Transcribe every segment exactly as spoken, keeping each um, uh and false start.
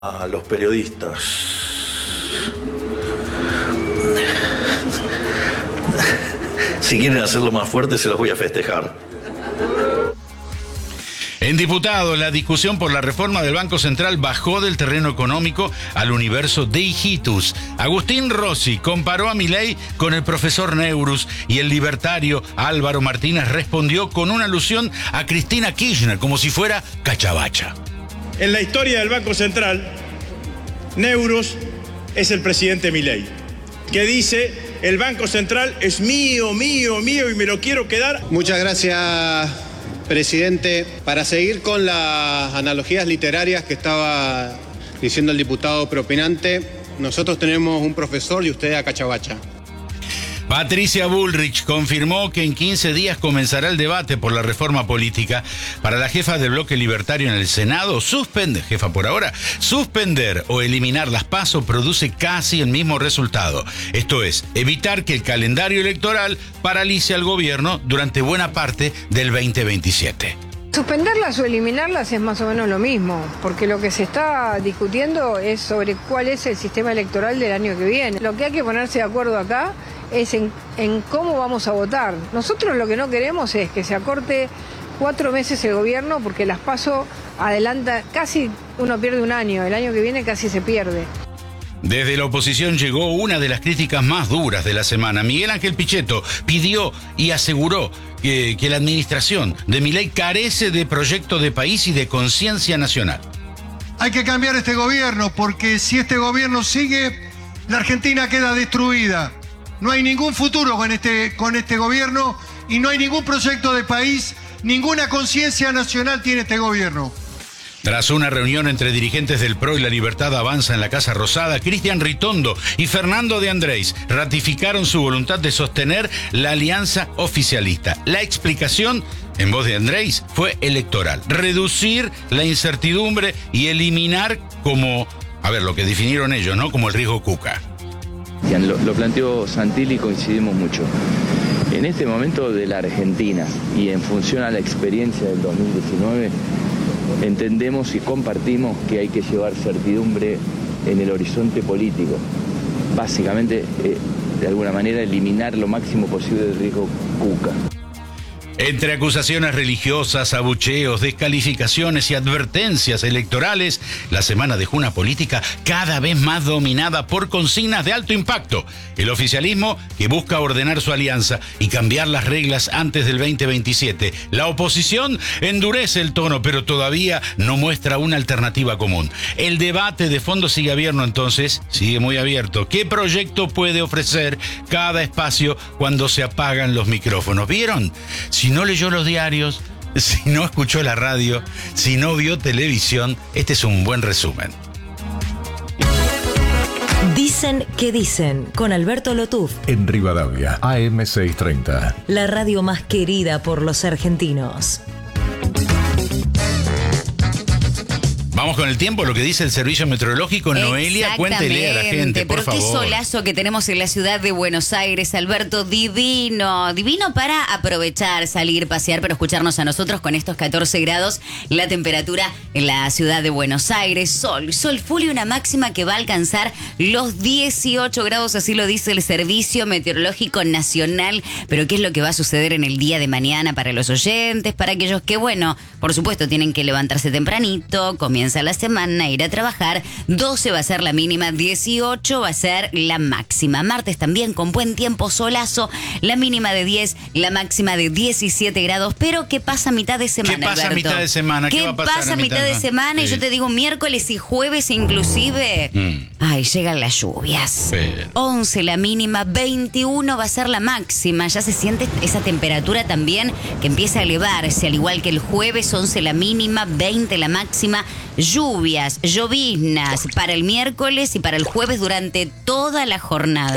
A los periodistas. Si quieren hacerlo más fuerte, se los voy a festejar. En diputados, la discusión por la reforma del Banco Central bajó del terreno económico al universo de hijitus. Agustín Rossi comparó a Milei con el profesor Neurus y el libertario Álvaro Martínez respondió con una alusión a Cristina Kirchner, como si fuera cachabacha. En la historia del Banco Central, Neurus es el presidente Milei, que dice: el Banco Central es mío, mío, mío y me lo quiero quedar. Muchas gracias, presidente. Para seguir con las analogías literarias que estaba diciendo el diputado propinante, nosotros tenemos un profesor y usted a cachabacha. Patricia Bullrich confirmó que en quince días comenzará el debate por la reforma política. Para la jefa del bloque libertario en el Senado, suspender, jefa por ahora, suspender o eliminar las PASO produce casi el mismo resultado. Esto es, evitar que el calendario electoral paralice al gobierno durante buena parte del veinte veintisiete. Suspenderlas o eliminarlas es más o menos lo mismo, porque lo que se está discutiendo es sobre cuál es el sistema electoral del año que viene. Lo que hay que ponerse de acuerdo acá es en, en cómo vamos a votar. Nosotros lo que no queremos es que se acorte cuatro meses el gobierno, porque las PASO adelanta, casi uno pierde un año, el año que viene casi se pierde. Desde la oposición llegó una de las críticas más duras de la semana. Miguel Ángel Pichetto pidió y aseguró que, que la administración de Milei carece de proyecto de país y de conciencia nacional. Hay que cambiar este gobierno, porque si este gobierno sigue, la Argentina queda destruida. No hay ningún futuro con este, con este gobierno y no hay ningún proyecto de país, ninguna conciencia nacional tiene este gobierno. Tras una reunión entre dirigentes del P R O y La Libertad Avanza en la Casa Rosada, Cristian Ritondo y Fernando de Andrés ratificaron su voluntad de sostener la alianza oficialista. La explicación, en voz de Andrés, fue electoral: reducir la incertidumbre y eliminar como, a ver, lo que definieron ellos, ¿no? Como el riesgo Cuca. Lo, lo planteó Santilli y coincidimos mucho. En este momento de la Argentina y en función a la experiencia del dos mil diecinueve, entendemos y compartimos que hay que llevar certidumbre en el horizonte político. Básicamente, eh, de alguna manera, eliminar lo máximo posible del riesgo Cuca. Entre acusaciones religiosas, abucheos, descalificaciones y advertencias electorales, la semana dejó una política cada vez más dominada por consignas de alto impacto. El oficialismo, que busca ordenar su alianza y cambiar las reglas antes del veinte veintisiete. La oposición endurece el tono, pero todavía no muestra una alternativa común. El debate de fondo sigue abierto, entonces, sigue muy abierto. ¿Qué proyecto puede ofrecer cada espacio cuando se apagan los micrófonos? ¿Vieron? Si no leyó los diarios, si no escuchó la radio, si no vio televisión, este es un buen resumen. Dicen que dicen, con Alberto Lotuf. En Rivadavia, A M seiscientos treinta. La radio más querida por los argentinos. Vamos con el tiempo, lo que dice el servicio meteorológico. Noelia, cuéntele a la gente, por pero favor. Qué solazo que tenemos en la ciudad de Buenos Aires, Alberto, divino, divino para aprovechar, salir, pasear, pero escucharnos a nosotros con estos catorce grados, la temperatura en la ciudad de Buenos Aires, sol, sol full y una máxima que va a alcanzar los dieciocho grados, así lo dice el Servicio Meteorológico Nacional. Pero ¿qué es lo que va a suceder en el día de mañana para los oyentes, para aquellos que, bueno, por supuesto tienen que levantarse tempranito, comienza la semana, ir a trabajar? doce va a ser la mínima, dieciocho va a ser la máxima. Martes también con buen tiempo, solazo, la mínima de diez, la máxima de diecisiete grados. Pero ¿qué pasa a mitad de semana, ¿Qué pasa a Alberto? mitad de semana? ¿Qué, ¿Qué va a pasar pasa a mitad de semana? Sí. Y yo te digo miércoles y jueves inclusive. Mm. Ay, llegan las lluvias. Pero. once la mínima, veintiuno va a ser la máxima. Ya se siente esa temperatura también que empieza a elevarse, al igual que el jueves, once la mínima, veinte la máxima. Lluvias, lloviznas para el miércoles y para el jueves durante toda la jornada.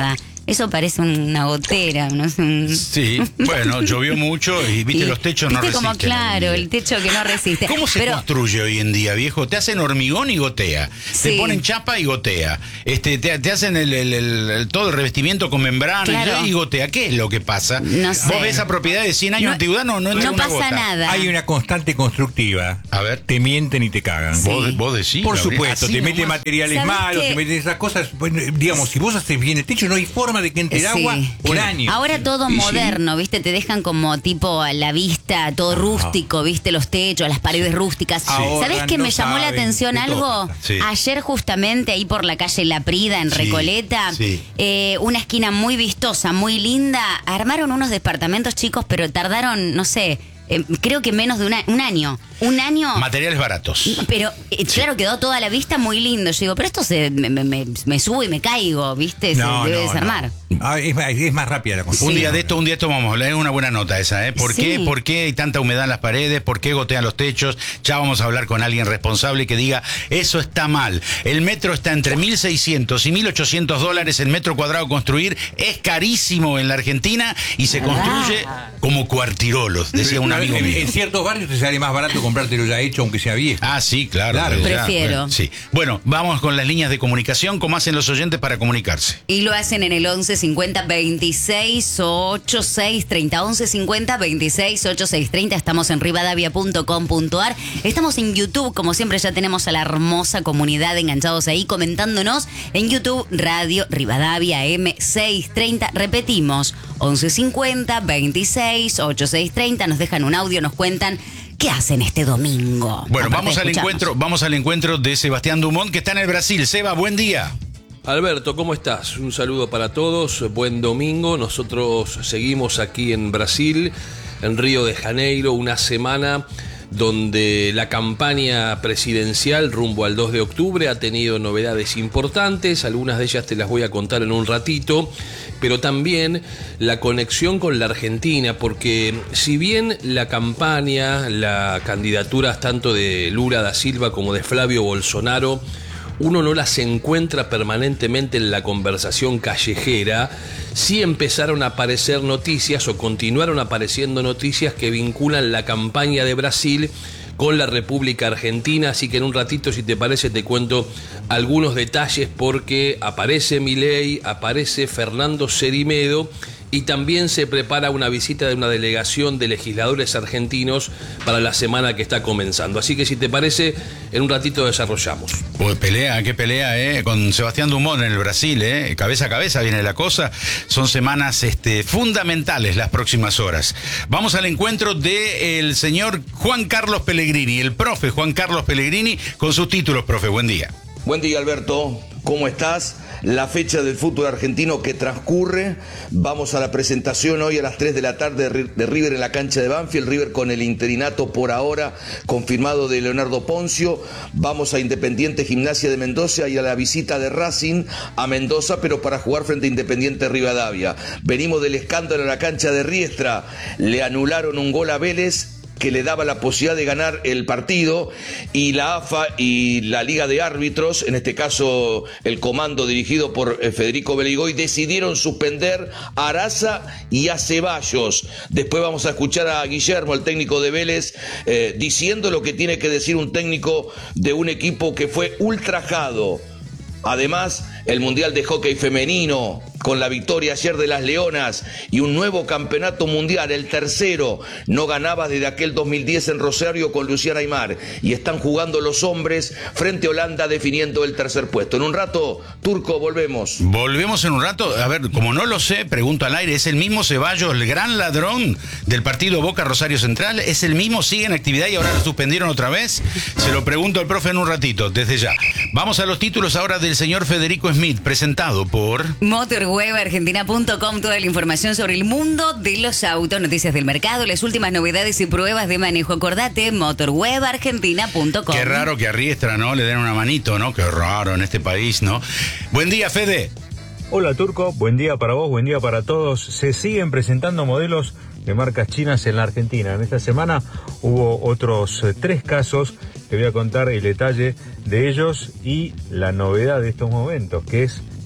Eso parece una gotera, ¿no? Es un... Sí, bueno, llovió mucho y viste Y, los techos no viste resisten. como claro, el techo que no resiste. ¿Cómo se Pero, construye hoy en día, viejo? Te hacen hormigón y gotea. Sí. Te ponen chapa y gotea. Este, te, te hacen el, el, el, el- todo el revestimiento con membrana Claro. y gotea. ¿Qué es lo que pasa? No sé. Vos ves esa propiedad de cien años No- de antigüedad, no, no entra no una pasa gota. nada. Hay una constante constructiva. A ver. Te mienten y te cagan. Sí. Vos, vos decís. Por Gabriel. supuesto, Así te meten nomás. materiales ¿Sabés malos, qué? te meten esas cosas. Bueno, digamos, si vos haces bien el techo, no hay forma de que entre Sí. agua por años. Ahora todo Y sí. moderno, ¿viste? Te dejan como tipo a la vista, todo rústico, ¿viste? Los techos, las paredes rústicas. Ahorran, ¿Sabés qué no me llamó la saben, atención de algo? todo. Sí. Ayer justamente ahí por la calle La Prida, en Sí, Recoleta, sí. eh, una esquina muy vistosa, muy linda, armaron unos departamentos chicos, pero tardaron, no sé, eh, creo que menos de una- un año. Un año... Materiales baratos. Pero eh, claro, quedó toda la vista muy lindo. Yo digo, pero esto se me, me, me- me subo y me caigo, ¿viste? Se No, debe no, desarmar. no. Ah, es, más, es más rápida la construcción. Un día de esto, un día de esto vamos a hablar, es una buena nota esa, ¿eh? ¿Por Sí. qué? ¿Por qué hay tanta humedad en las paredes? ¿Por qué gotean los techos? Ya vamos a hablar con alguien responsable que diga, eso está mal. El metro está entre mil seiscientos y mil ochocientos dólares el metro cuadrado construir, es carísimo en la Argentina y se construye como cuartirolos, decía un amigo en, mío. en ciertos barrios te sale más barato comprártelo ya hecho, aunque sea viejo. Ah, sí, claro. Claro. ya, Prefiero. bueno, sí. Bueno, vamos con las líneas de comunicación, ¿cómo hacen los oyentes para comunicarse? Y lo hacen en el once cincuenta veintiséis ochenta y seis treinta. once cincuenta veintiséis ochenta y seis treinta. Estamos en rivadavia punto com punto ar. Estamos en YouTube, como siempre ya tenemos a la hermosa comunidad enganchados ahí comentándonos. En YouTube, Radio Rivadavia M seiscientos treinta. Repetimos, once cincuenta veintiséis ochenta y seis treinta. Nos dejan un audio, nos cuentan qué hacen este domingo. Bueno, Aparte vamos de al escucharnos. encuentro, vamos al encuentro de Sebastián Dumont, que está en el Brasil. Seba, buen día. Alberto, ¿cómo estás? Un saludo para todos, buen domingo. Nosotros seguimos aquí en Brasil, en Río de Janeiro, una semana donde la campaña presidencial rumbo al dos de octubre ha tenido novedades importantes, algunas de ellas te las voy a contar en un ratito, pero también la conexión con la Argentina, porque si bien la campaña, la candidaturas tanto de Lula da Silva como de Flavio Bolsonaro, uno no las encuentra permanentemente en la conversación callejera, sí empezaron a aparecer noticias o continuaron apareciendo noticias que vinculan la campaña de Brasil con la República Argentina, así que en un ratito, si te parece, te cuento algunos detalles porque aparece Milei, aparece Fernando Cerimedo y también se prepara una visita de una delegación de legisladores argentinos para la semana que está comenzando. Así que si te parece, en un ratito desarrollamos. Pues pelea, qué pelea, ¿eh? Con Sebastián Dumont en el Brasil, ¿eh? Cabeza a cabeza viene la cosa. Son semanas este, fundamentales las próximas horas. Vamos al encuentro del señor Juan Carlos Pellegrini, el profe Juan Carlos Pellegrini, con sus títulos, profe. Buen día. Buen día, Alberto. ¿Cómo estás? La fecha del fútbol argentino que transcurre. Vamos a la presentación hoy a las tres de la tarde de River en la cancha de Banfield. River con el interinato por ahora confirmado de Leonardo Poncio. Vamos a Independiente Gimnasia de Mendoza y a la visita de Racing a Mendoza, pero para jugar frente a Independiente Rivadavia. Venimos del escándalo en la cancha de Riestra. Le anularon un gol a Vélez que le daba la posibilidad de ganar el partido, y la A F A y la Liga de Árbitros, en este caso el comando dirigido por eh, Federico Beligoy, decidieron suspender a Araza y a Ceballos. Después vamos a escuchar a Guillermo, el técnico de Vélez, eh, diciendo lo que tiene que decir un técnico de un equipo que fue ultrajado. Además, el Mundial de Hockey Femenino, con la victoria ayer de las Leonas y un nuevo campeonato mundial, el tercero, no ganaba desde aquel dos mil diez en Rosario con Luciana Aymar, y están jugando los hombres frente a Holanda definiendo el tercer puesto. En un rato, Turco, volvemos. Volvemos en un rato. A ver, como no lo sé, pregunto al aire, ¿es el mismo Ceballos, el gran ladrón del partido Boca Rosario Central? ¿Es el mismo? ¿Sigue en actividad y ahora lo suspendieron otra vez? Se lo pregunto al profe en un ratito, desde ya. Vamos a los títulos ahora del señor Federico Smith, presentado por motorweb argentina punto com, toda la información sobre el mundo de los autos, noticias del mercado, las últimas novedades y pruebas de manejo. Acordate, motorweb argentina punto com. Qué raro que a Riestra, ¿no? Le den una manito, ¿no? Qué raro en este país, ¿no? Buen día, Fede. Hola, Turco. Buen día para vos, buen día para todos. Se siguen presentando modelos de marcas chinas en la Argentina. En esta semana hubo otros eh, tres casos. Te voy a contar el detalle de ellos y la novedad de estos momentos, que es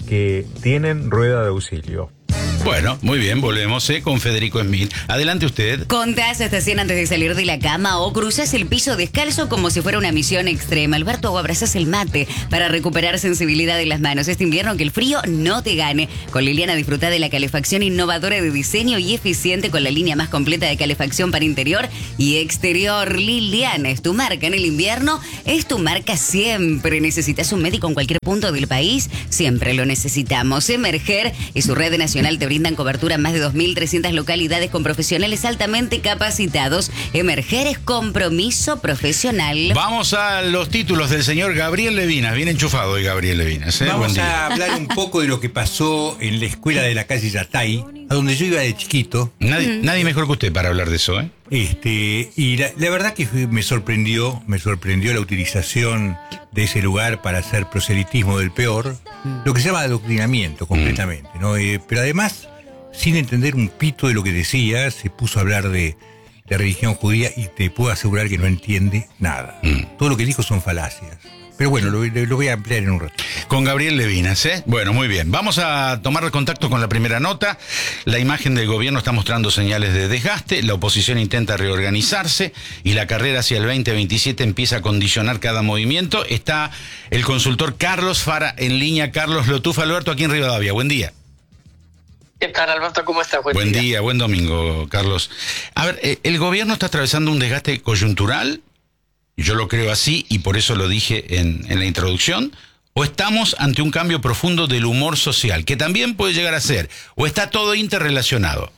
que tienen rueda de auxilio. Bueno, muy bien, volvemos ¿eh? con Federico Smith. Adelante usted. Contás hasta cien antes de salir de la cama o cruzás el piso descalzo como si fuera una misión extrema. Alberto, o abrazás el mate para recuperar sensibilidad en las manos. Este invierno que el frío no te gane. Con Liliana disfruta de la calefacción innovadora de diseño y eficiente con la línea más completa de calefacción para interior y exterior. Liliana es tu marca en el invierno, es tu marca siempre. ¿Necesitas un médico en cualquier punto del país? Siempre lo necesitamos. Emerger y su red nacional te brindan cobertura en más de dos mil trescientas localidades con profesionales altamente capacitados. Emerger es compromiso profesional. Vamos a los títulos del señor Gabriel Levinas. Bien enchufado hoy Gabriel Levinas. ¿eh? Vamos a hablar un poco de lo que pasó en la escuela de la calle Yatay, a donde yo iba de chiquito. Nadie, mm. nadie mejor que usted para hablar de eso, ¿eh? Este, y la, la verdad que me sorprendió, me sorprendió la utilización de ese lugar para hacer proselitismo del peor, mm. lo que se llama adoctrinamiento completamente, mm. ¿no? Eh, pero además, sin entender un pito de lo que decía, se puso a hablar de la religión judía y te puedo asegurar que no entiende nada. Mm. Todo lo que dijo son falacias. Pero bueno, lo, lo voy a ampliar en un rato. Con Gabriel Levinas, ¿eh? Bueno, muy bien. Vamos a tomar contacto con la primera nota. La imagen del gobierno está mostrando señales de desgaste, la oposición intenta reorganizarse y la carrera hacia el veinte veintisiete empieza a condicionar cada movimiento. Está el consultor Carlos Fara en línea. Carlos Lotuf, Alberto, aquí en Rivadavia. Buen día. ¿Qué tal, Alberto? ¿Cómo estás? Buen, buen día. día, buen domingo, Carlos. A ver, ¿el gobierno está atravesando un desgaste coyuntural? Yo lo creo así y por eso lo dije en, en la introducción. ¿O estamos ante un cambio profundo del humor social, que también puede llegar a ser? ¿O está todo interrelacionado?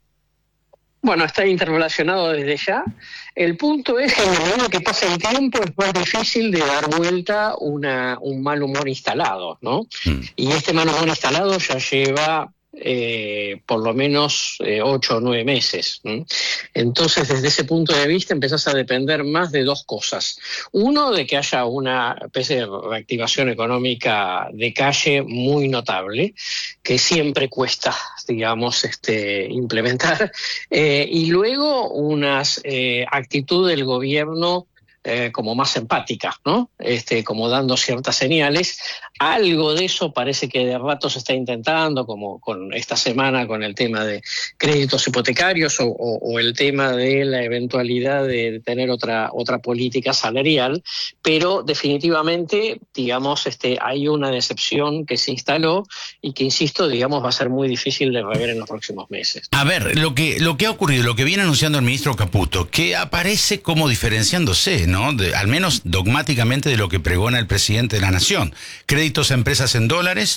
Bueno, está interrelacionado desde ya. El punto es que en la medida que pasa el tiempo es más difícil de dar vuelta una, un mal humor instalado, ¿no? Mm. Y este mal humor instalado ya lleva Eh, por lo menos eh, ocho o nueve meses. ¿Mm? Entonces, desde ese punto de vista, empezás a depender más de dos cosas. Uno, de que haya una especie de reactivación económica de calle muy notable, que siempre cuesta, digamos, este, implementar. Eh, y luego, una eh, actitud del gobierno Eh, como más empática, ¿no? Este, como dando ciertas señales. Algo de eso parece que de rato se está intentando, como con esta semana con el tema de créditos hipotecarios o, o, o el tema de la eventualidad de tener otra, otra política salarial, pero definitivamente, digamos, este, hay una decepción que se instaló y que, insisto, digamos, va a ser muy difícil de rever en los próximos meses. A ver, lo que, lo que ha ocurrido, lo que viene anunciando el ministro Caputo, que aparece como diferenciándose, ¿no? De, al menos dogmáticamente de lo que pregona el presidente de la Nación. Créditos a empresas en dólares,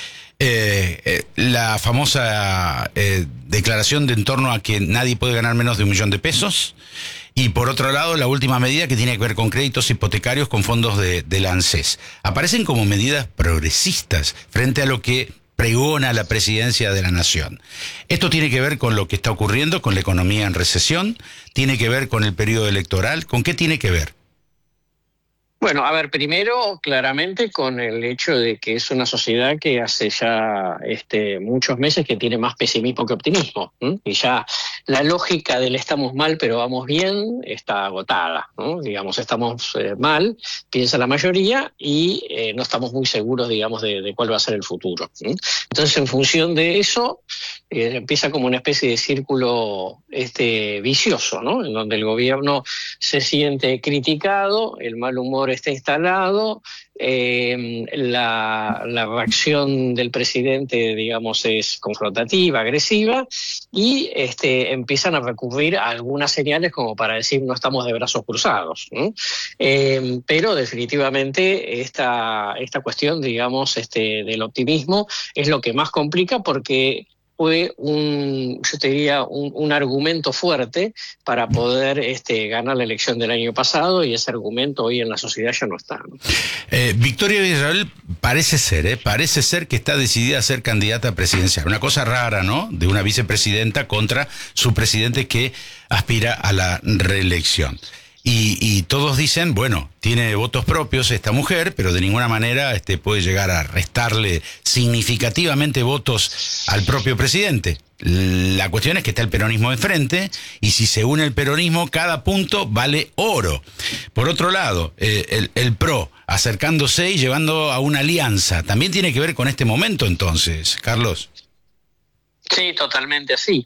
eh, eh, la famosa eh, declaración de en torno a que nadie puede ganar menos de un millón de pesos, y por otro lado la última medida que tiene que ver con créditos hipotecarios con fondos de, de la ANSES. Aparecen como medidas progresistas frente a lo que pregona la presidencia de la Nación. Esto tiene que ver con lo que está ocurriendo con la economía en recesión, tiene que ver con el periodo electoral, ¿con qué tiene que ver? Bueno, a ver, primero, claramente con el hecho de que es una sociedad que hace ya este, muchos meses que tiene más pesimismo que optimismo, ¿eh? Y ya la lógica del estamos mal pero vamos bien está agotada, ¿no? Digamos, estamos eh, mal, piensa la mayoría, y eh, no estamos muy seguros, digamos, de, de cuál va a ser el futuro, ¿eh? Entonces, en función de eso, eh, empieza como una especie de círculo este, vicioso, ¿no? En donde el gobierno se siente criticado, el mal humor está instalado, eh, la, la reacción del presidente, digamos, es confrontativa, agresiva, y este, empiezan a recurrir a algunas señales como para decir no estamos de brazos cruzados, ¿no? Eh, pero definitivamente esta, esta cuestión, digamos, este, del optimismo es lo que más complica, porque fue un, yo te diría, un, un argumento fuerte para poder este, ganar la elección del año pasado, y ese argumento hoy en la sociedad ya no está, ¿no? Eh, Victoria Villarreal parece ser, ¿eh? parece ser que está decidida a ser candidata presidencial. Una cosa rara, ¿no? De una vicepresidenta contra su presidente que aspira a la reelección. Y, y todos dicen, bueno, tiene votos propios esta mujer, pero de ninguna manera este, puede llegar a restarle significativamente votos al propio presidente. La cuestión es que está el peronismo enfrente, y si se une el peronismo, cada punto vale oro. Por otro lado, eh, el, el P R O acercándose y llevando a una alianza, también tiene que ver con este momento entonces, Carlos. Sí, totalmente así.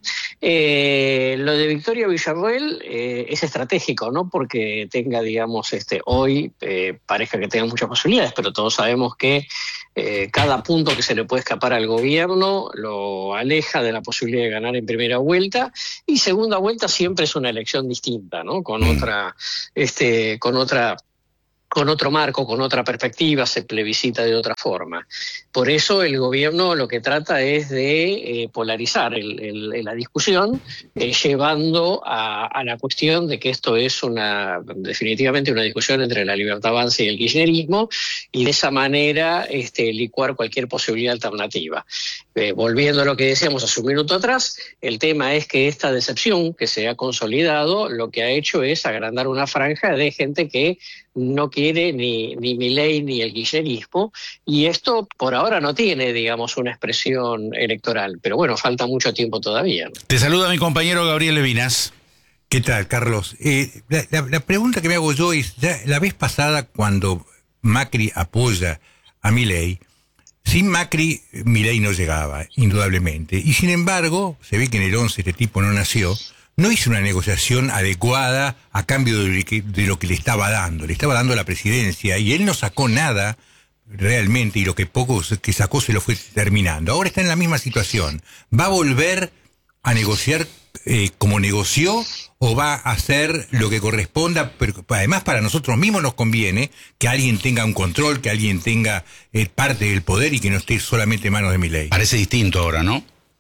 Eh, lo de Victoria Villarroel eh, es estratégico, no porque tenga, digamos, este hoy eh, parezca que tenga muchas posibilidades, pero todos sabemos que eh, cada punto que se le puede escapar al gobierno lo aleja de la posibilidad de ganar en primera vuelta, y segunda vuelta siempre es una elección distinta, ¿no? Con mm. otra, este, con otra. con otro marco, con otra perspectiva, se plebiscita de otra forma. Por eso el gobierno lo que trata es de eh, polarizar el, el, la discusión, eh, llevando a, a la cuestión de que esto es una definitivamente una discusión entre la Libertad Avanza y el kirchnerismo, y de esa manera este, licuar cualquier posibilidad alternativa. Eh, volviendo a lo que decíamos hace un minuto atrás, el tema es que esta decepción que se ha consolidado lo que ha hecho es agrandar una franja de gente que no quiere ni, ni Milei ni el kirchnerismo, y esto por ahora no tiene, digamos, una expresión electoral, pero bueno, falta mucho tiempo todavía. Te saluda mi compañero Gabriel Levinas. ¿Qué tal, Carlos? Eh, la, la, la pregunta que me hago yo es, ya la vez pasada cuando Macri apoya a Milei, sin Macri, Milei no llegaba, indudablemente, y sin embargo, se ve que en el once este tipo no nació, no hizo una negociación adecuada a cambio de lo, que, de lo que le estaba dando. Le estaba dando la presidencia y él no sacó nada realmente, y lo que poco que sacó se lo fue terminando. Ahora está en la misma situación. ¿Va a volver a negociar eh, como negoció, o va a hacer lo que corresponda? Pero además para nosotros mismos nos conviene que alguien tenga un control, que alguien tenga eh, parte del poder y que no esté solamente en manos de Milei. Parece distinto ahora, ¿no?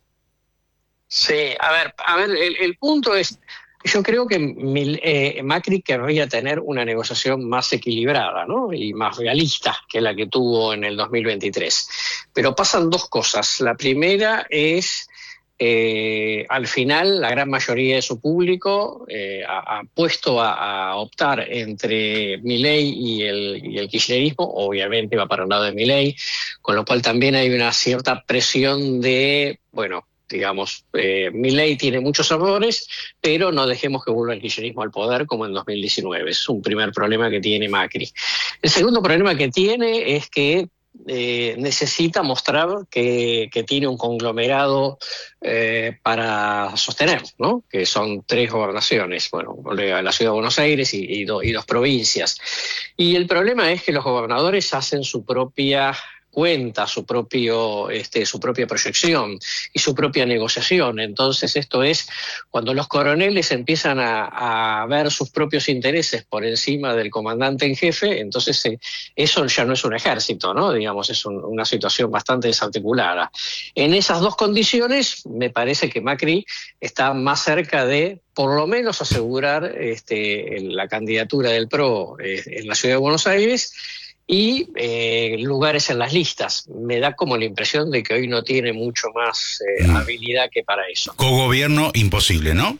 Sí, a ver, a ver, el, el punto es, yo creo que Mil, eh, Macri querría tener una negociación más equilibrada, ¿no? Y más realista que la que tuvo en el dos mil veintitrés. Pero pasan dos cosas. La primera es, eh, al final, la gran mayoría de su público eh, ha, ha puesto a, a optar entre Milei y el, y el kirchnerismo. Obviamente va para el lado de Milei, con lo cual también hay una cierta presión de, bueno, digamos, eh, Milei tiene muchos errores, pero no dejemos que vuelva el kirchnerismo al poder como en dos mil diecinueve. Es un primer problema que tiene Macri. El segundo problema que tiene es que eh, necesita mostrar que, que tiene un conglomerado eh, para sostener, ¿no? Que son tres gobernaciones, bueno, la ciudad de Buenos Aires y, y, do, y dos provincias. Y el problema es que los gobernadores hacen su propia cuenta, su propio, este, su propia proyección y su propia negociación. Entonces esto es cuando los coroneles empiezan a, a ver sus propios intereses por encima del comandante en jefe, entonces eh, eso ya no es un ejército, ¿no? Digamos, es un, una situación bastante desarticulada. En esas dos condiciones me parece que Macri está más cerca de por lo menos asegurar este, la candidatura del P R O eh, en la ciudad de Buenos Aires y eh, lugares en las listas. Me da como la impresión de que hoy no tiene mucho más eh, habilidad que para eso. Cogobierno imposible, ¿no?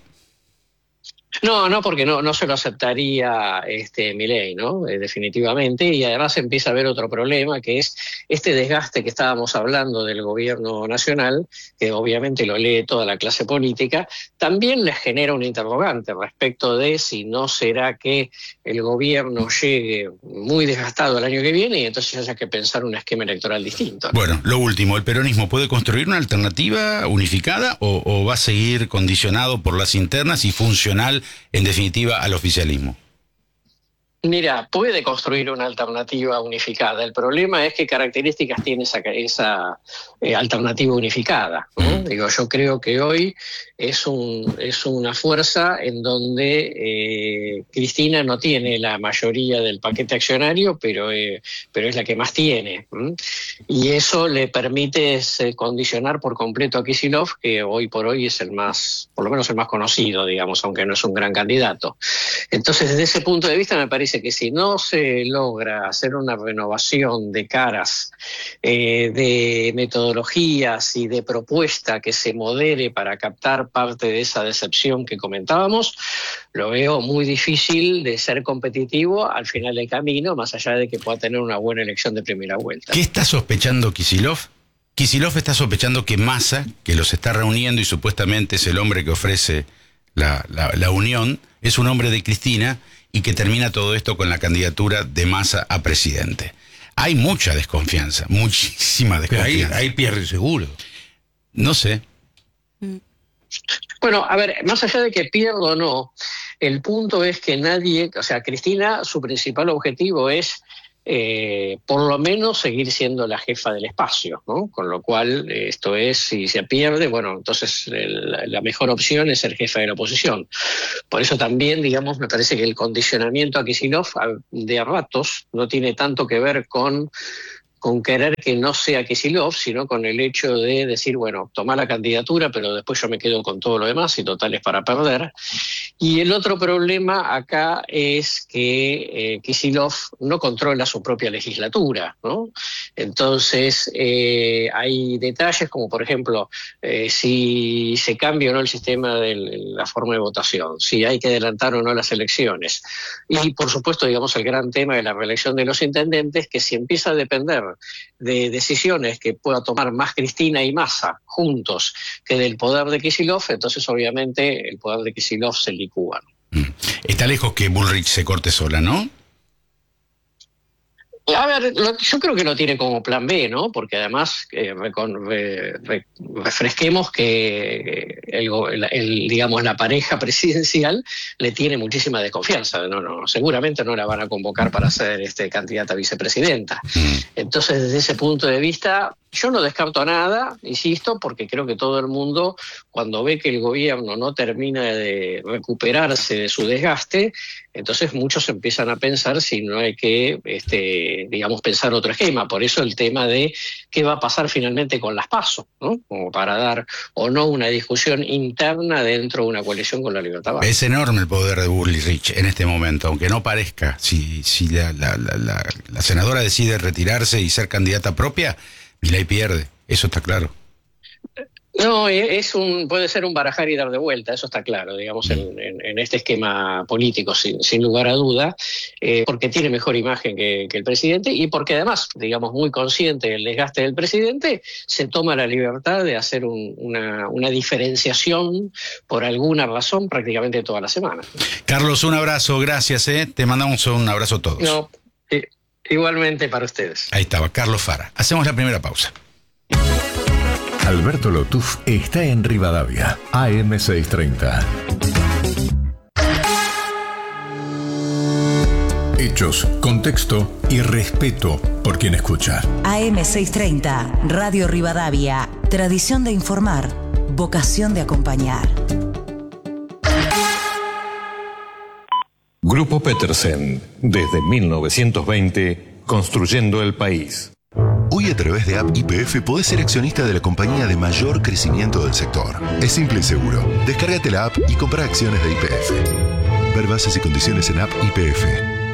No, no, porque no, no se lo aceptaría este Milei, ¿no? Eh, definitivamente. Y además empieza a haber otro problema, que es este desgaste que estábamos hablando del gobierno nacional, que obviamente lo lee toda la clase política, también les genera un interrogante respecto de si no será que el gobierno llegue muy desgastado el año que viene y entonces haya que pensar un esquema electoral distinto, ¿no? Bueno, lo último, ¿el peronismo puede construir una alternativa unificada o, o va a seguir condicionado por las internas y funcional en definitiva al oficialismo? Mira, puede construir una alternativa unificada. El problema es qué características tiene esa, esa eh, alternativa unificada, ¿no? Mm. Digo, yo creo que hoy es, un, es una fuerza en donde eh, Cristina no tiene la mayoría del paquete accionario, pero, eh, pero es la que más tiene. ¿Mm? y eso le permite eh, condicionar por completo a Kicillof, que hoy por hoy es el más, por lo menos el más conocido, digamos, aunque no es un gran candidato. Entonces, desde ese punto de vista, me parece que si no se logra hacer una renovación de caras, eh, de metodologías y de propuesta que se modere para captar parte de esa decepción que comentábamos, lo veo muy difícil de ser competitivo al final del camino, más allá de que pueda tener una buena elección de primera vuelta. ¿Qué está sospechando Kicillof? Kicillof está sospechando que Massa, que los está reuniendo y supuestamente es el hombre que ofrece la, la, la unión, es un hombre de Cristina y que termina todo esto con la candidatura de Massa a presidente. Hay mucha desconfianza, muchísima desconfianza. Pero ahí, ahí pierde seguro. No sé. Bueno, a ver, más allá de que pierda o no, el punto es que nadie, o sea, Cristina, su principal objetivo es eh, por lo menos seguir siendo la jefa del espacio, ¿no? Con lo cual, esto es, si se pierde, bueno, entonces el, la mejor opción es ser jefa de la oposición. Por eso también, digamos, me parece que el condicionamiento a Kicillof de ratos no tiene tanto que ver con con querer que no sea Kicillof, sino con el hecho de decir, bueno, toma la candidatura, pero después yo me quedo con todo lo demás y total es para perder. Y el otro problema acá es que eh, Kicillof no controla su propia legislatura, ¿no? Entonces, eh, hay detalles como, por ejemplo, eh, si se cambia o no el sistema de la forma de votación, si hay que adelantar o no las elecciones. Y, por supuesto, digamos, el gran tema de la reelección de los intendentes, que si empieza a depender de decisiones que pueda tomar más Cristina y Massa juntos que del poder de Kicillof, entonces obviamente el poder de Kicillof se licúa. Está lejos que Bullrich se corte sola, ¿no? A ver, lo, yo creo que lo tiene como plan B, ¿no? Porque además eh, recon, re, re, refresquemos que el, el, el, digamos, la pareja presidencial le tiene muchísima desconfianza. No, no, seguramente no la van a convocar para ser este, candidata a vicepresidenta. Entonces, desde ese punto de vista, yo no descarto nada, insisto, porque creo que todo el mundo, cuando ve que el gobierno no termina de recuperarse de su desgaste, entonces muchos empiezan a pensar si no hay que, este, digamos, pensar otro esquema. Por eso el tema de qué va a pasar finalmente con las PASO, ¿no? Como para dar o no una discusión interna dentro de una coalición con la Libertad Avanza. Es enorme el poder de Bullrich en este momento, aunque no parezca. Si, si la, la, la, la, la senadora decide retirarse y ser candidata propia, Milei pierde, eso está claro. No, es un, puede ser un barajar y dar de vuelta, eso está claro, digamos, en, en, en este esquema político, sin, sin lugar a duda, eh, porque tiene mejor imagen que, que el presidente y porque además, digamos, muy consciente del desgaste del presidente, se toma la libertad de hacer un, una, una diferenciación por alguna razón prácticamente toda la semana. Carlos, un abrazo, gracias, ¿eh? Te mandamos un abrazo a todos. No, eh, igualmente para ustedes. Ahí estaba, Carlos Fara. Hacemos la primera pausa. Alberto Lotuf está en Rivadavia, A M seiscientos treinta. Hechos, contexto y respeto por quien escucha. A M seiscientos treinta, Radio Rivadavia. Tradición de informar, vocación de acompañar. Grupo Petersen, desde mil novecientos veinte, construyendo el país. Hoy a través de App Y P F podés ser accionista de la compañía de mayor crecimiento del sector. Es simple y seguro. Descárgate la app y compra acciones de Y P F. Ver bases y condiciones en App Y P F.